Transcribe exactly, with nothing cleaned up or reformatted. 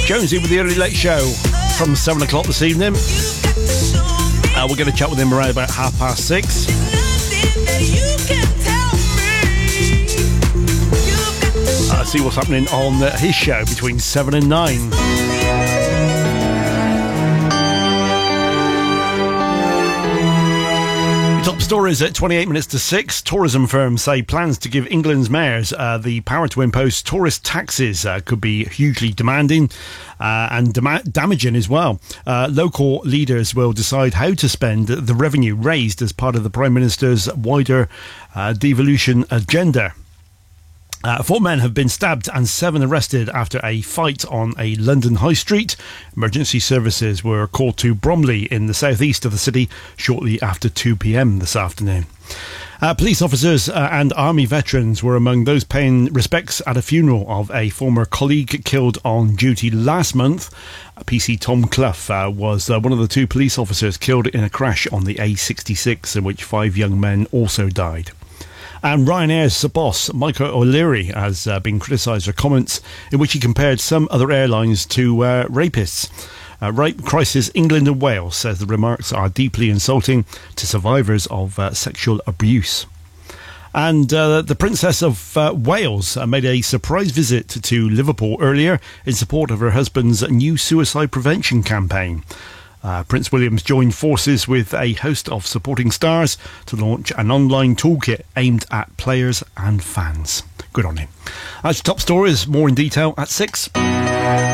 Jonesy with the Early Late Show from seven o'clock this evening. Uh, we're going to chat with him around about half past six. Uh, see what's happening on uh, his show between seven and nine. Top stories at twenty-eight minutes to six. Tourism firms say plans to give England's mayors uh, the power to impose tourist taxes uh, could be hugely demanding uh, and dam- damaging as well. Uh, local leaders will decide how to spend the revenue raised as part of the Prime Minister's wider uh, devolution agenda. Uh, four men have been stabbed and seven arrested after a fight on a London high street. Emergency services were called to Bromley in the southeast of the city shortly after two p.m. this afternoon. Uh, police officers uh, and army veterans were among those paying respects at a funeral of a former colleague killed on duty last month. P C Tom Clough uh, was uh, one of the two police officers killed in a crash on the A sixty-six in which five young men also died. And Ryanair's boss, Michael O'Leary, has uh, been criticised for comments in which he compared some other airlines to uh, rapists. Uh, Rape Crisis England and Wales says the remarks are deeply insulting to survivors of uh, sexual abuse. And uh, the Princess of uh, Wales uh, made a surprise visit to Liverpool earlier in support of her husband's new suicide prevention campaign. Uh, Prince William's joined forces with a host of supporting stars to launch an online toolkit aimed at players and fans. Good on him. That's your top stories. More in detail at six.